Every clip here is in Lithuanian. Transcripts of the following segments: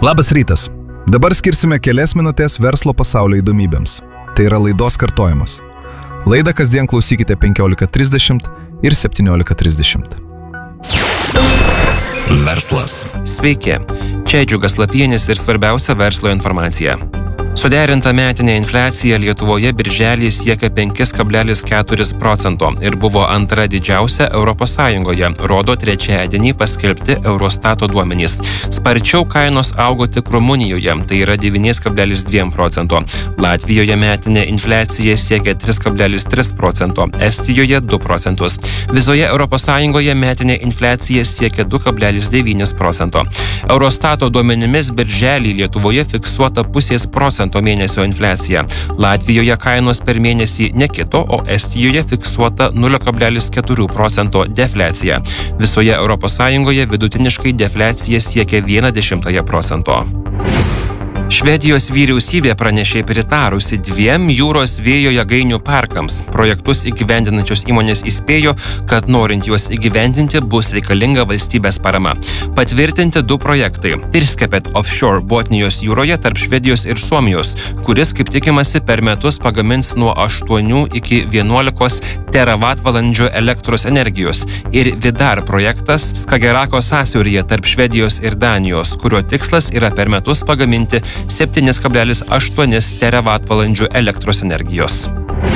Labas rytas. Dabar skirsime kelias minutės verslo pasaulio įdomybėms. Tai yra laidos kartojimas. Laidą kasdien klausykite 15:30 ir 17:30. Verslas. Sveiki, čia Džiugas Lapienis ir svarbiausia verslo informacija. Suderinta metinė infliacija Lietuvoje birželį siekia 5,4% ir buvo antra didžiausia ES, rodo trečiadienį paskelbti Eurostato duomenys. Sparčiau kainos augo tik Rumunijoje, tai yra 9,2%. Latvijoje metinė infliacija siekia 3,3%, Estijoje 2%. Visoje ES metinė infliacija siekia 2,9%. Eurostato duomenimis birželį Lietuvoje fiksuota 0,5% mėnesio infliacija. Latvijoje kainos per mėnesį nekito, o Estijoje fiksuota 0,4% defliacija. Visoje ES vidutiniškai defliacija siekia 0,1%. Švedijos vyriausybė pranešė pritarusi 2 jūros vėjo jėgainių parkams. Projektus įgyvendinančios įmonės įspėjo, kad norint juos įgyvendinti bus reikalinga valstybės parama. Patvirtinti 2 projektai. Pirskepet Offshore Botnijos jūroje tarp Švedijos ir Suomijos, kuris, kaip tikimasi, per metus pagamins nuo 8 iki 11 teravatvalandžių elektros energijos. Ir Vidar projektas Skagerako sąsiauryje tarp Švedijos ir Danijos, kurio tikslas yra per metus pagaminti 7,8 teravatvalandžių elektros energijos.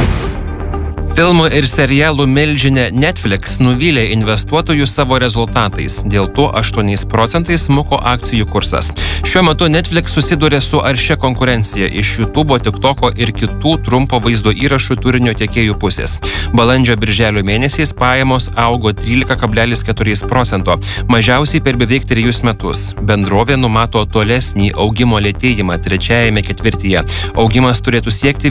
Filmų ir serialų milžinė Netflix nuvylė investuotojus savo rezultatais. Dėl to 8% smuko akcijų kursas. Šiuo metu Netflix susiduria su aršia konkurencija iš YouTube, TikToko ir kitų trumpo vaizdo įrašų turinio tiekėjų pusės. Balandžio-birželio mėnesiais pajamos augo 13,4%, mažiausiai per beveik 3 metus. Bendrovė numato tolesnį augimo lėtėjimą trečiajame ketvirtyje. Augimas turėtų siekti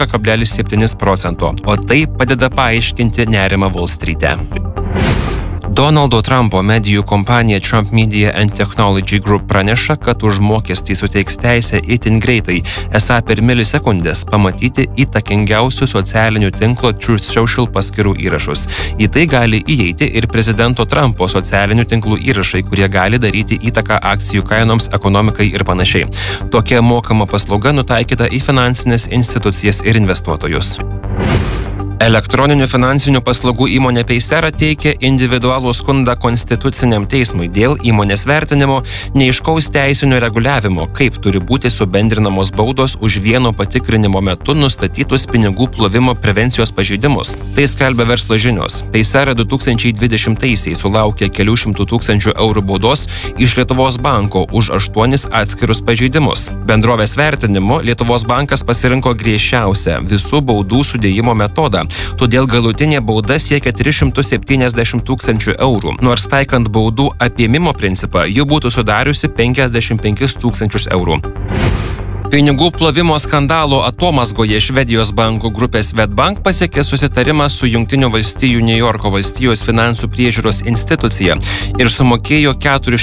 11,7%, o tai padeda paaiškinti nerimą Wall Street'e. Donaldo Trumpo medijų kompanija Trump Media and Technology Group praneša, kad už mokestį suteiks teisę itin greitai, esą per milisekundės, pamatyti įtakingiausių socialinių tinklo Truth Social paskyrų įrašus. Į tai gali įeiti ir prezidento Trumpo socialinių tinklų įrašai, kurie gali daryti įtaką akcijų kainoms, ekonomikai ir panašiai. Tokia mokama paslauga nutaikyta į finansinės institucijas ir investuotojus. Elektroninių finansinių paslaugų įmonė Paysera teikia individualų skundą Konstituciniam teismui dėl įmonės vertinimo neaiškaus teisinio reguliavimo, kaip turi būti subendrinamos baudos už vieno patikrinimo metu nustatytus pinigų plovimo prevencijos pažeidimus. Tai skelbia Verslo žinios. Paysera 2020-aisiais sulaukė kelių šimtų tūkstančių eurų baudos iš Lietuvos banko už 8 atskirus pažeidimus. Bendrovės vertinimu Lietuvos bankas pasirinko griežčiausią visų baudų sudėjimo metodą. Todėl galutinė bauda siekia 370 tūkstančių eurų, nors taikant baudų apėmimo principą, ji būtų sudariusi 55 tūkstančius eurų. Pinigų plovimo skandalo atomazgoje Švedijos bankų grupė Swedbank pasiekė susitarimą su Jungtinių valstijų New Yorko valstijos finansų priežiūros institucija ir sumokėjo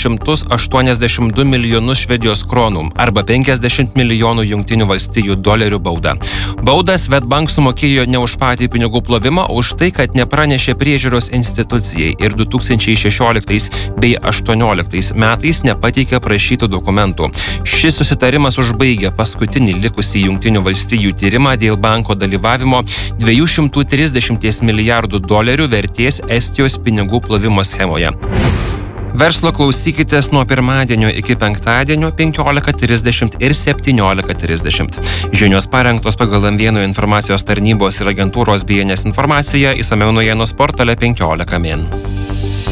482 milijonus švedijos kronų arba 50 milijonų Jungtinių valstijų dolerių baudą. Baudą Swedbank sumokėjo ne už patį pinigų plovimą, o už tai, kad nepranešė priežiūros institucijai ir 2016 bei 2018 metais nepateikė prašytų dokumentų. Šis susitarimas užbaigė paskutinį likusį Jungtinių valstijų tyrimą dėl banko dalyvavimo 230 milijardų dolerių vertės Estijos pinigų plovimo schemoje. Verslo klausykitės nuo pirmadienio iki penktadienio 15:30 ir 17:30. Žinios parengtos pagal M1 informacijos tarnybos ir agentūros BNS informaciją, išsamiau naujienos portale 15 min.